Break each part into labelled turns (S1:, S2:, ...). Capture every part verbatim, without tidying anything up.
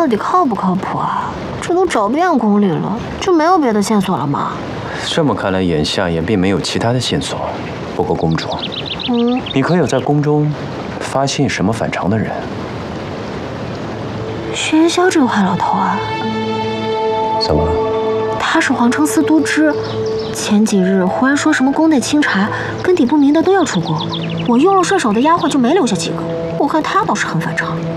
S1: 到底靠不靠谱啊？这都找遍宫里了，就没有别的线索了吗？
S2: 这么看来，眼下也并没有其他的线索。不过公主，
S1: 嗯，
S2: 你可有在宫中发现什么反常的人？
S1: 薛元霄这个坏老头啊！
S2: 怎么了？
S1: 他是皇城司都知，前几日忽然说什么宫内清查，根底不明的都要出宫。我用了顺手的丫鬟就没留下几个，我看他倒是很反常。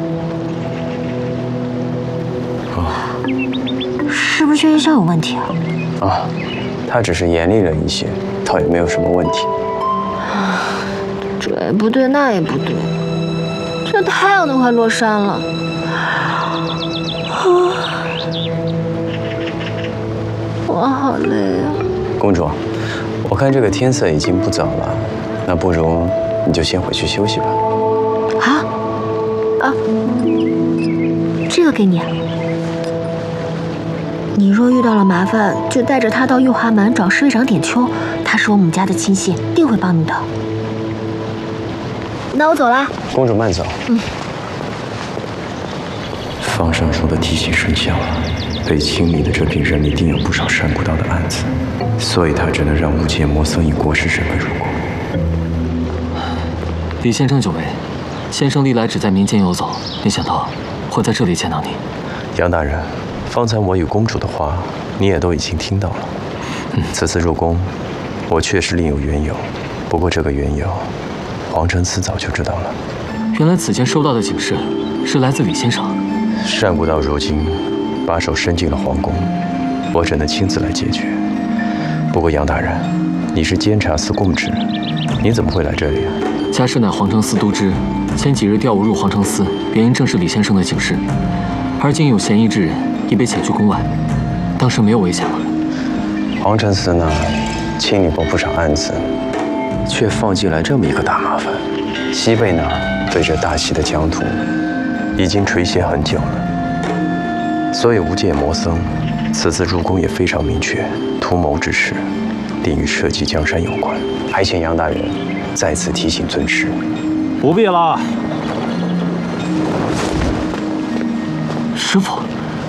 S2: 哦，
S1: 是不是薛元霄有问题啊？
S2: 啊，他只是严厉了一些，倒也没有什么问题。
S1: 啊，这也不对，那也不对，这太阳都快落山了。啊，我好累啊！
S2: 公主，我看这个天色已经不早了，那不如你就先回去休息吧。
S1: 啊啊，这个给你。你若遇到了麻烦，就带着他到玉华门找侍卫长点秋，他是我母家的亲信，定会帮你的。那我走了。
S2: 公主慢走。
S1: 嗯。
S2: 方尚书的提醒生效了，被清理的这批人里定有不少删不到的案子，所以他只能让无界魔僧以国师身份入宫。
S3: 李先生久违，先生历来只在民间游走，没想到会在这里见到你。
S2: 杨大人，方才我与公主的话，你也都已经听到了。嗯，此次入宫，我确实另有缘由，不过这个缘由，皇城司早就知道了。
S3: 原来此前收到的警示是来自李先生。
S2: 单古道如今把手伸进了皇宫，我只能亲自来解决。不过杨大人，你是监察司供职，你怎么会来这里啊？
S3: 家世乃皇城司都知，前几日调我入皇城司，原因正是李先生的警示。而今有嫌疑之人已被遣去宫外，当时没有危险了。
S2: 皇城司呢，清理过不少案子，却放进来这么一个大麻烦。西贝呢，对这大西的疆土已经垂涎很久了，所以无界魔僧此次入宫也非常明确，图谋之事定与社稷江山有关，还请杨大人再次提醒尊师。
S4: 不必了。
S3: 师父，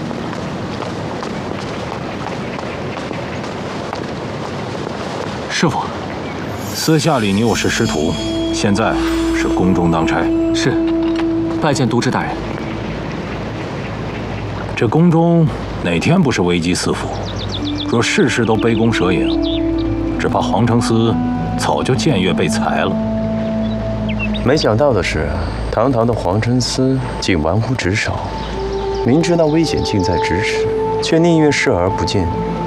S3: 师父，
S4: 私下里你我是师徒，现在是宫中当差。
S3: 是，拜见都知大人。
S4: 这宫中哪天不是危机四伏？若事事都杯弓蛇影，只怕皇城司早就僭越被裁了。
S2: 没想到的是，堂堂的皇城司竟玩忽职守，明知道危险近在咫尺，却宁愿视而不见，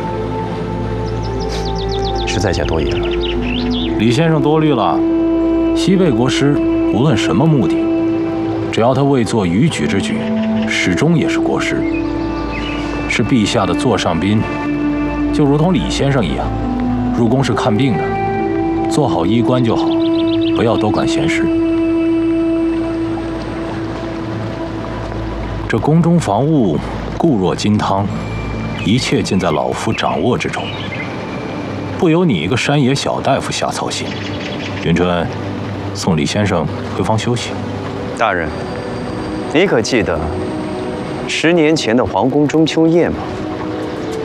S2: 是在下多言了。
S4: 李先生多虑了，西贝国师无论什么目的，只要他未做逾矩之举，始终也是国师，是陛下的座上宾，就如同李先生一样，入宫是看病的，做好医官就好，不要多管闲事。这宫中防务固若金汤，一切尽在老夫掌握之中，不由你一个山野小大夫瞎操心。云春，送李先生回房休息。
S2: 大人，你可记得十年前的皇宫中秋夜吗？